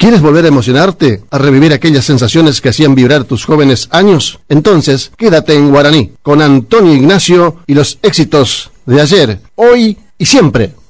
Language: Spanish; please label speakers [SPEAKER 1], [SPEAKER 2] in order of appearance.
[SPEAKER 1] ¿Quieres volver a emocionarte? ¿A revivir aquellas sensaciones que hacían vibrar tus jóvenes años? Entonces, quédate en Guaraní, con Antonio Ignacio y los éxitos de ayer, hoy y siempre.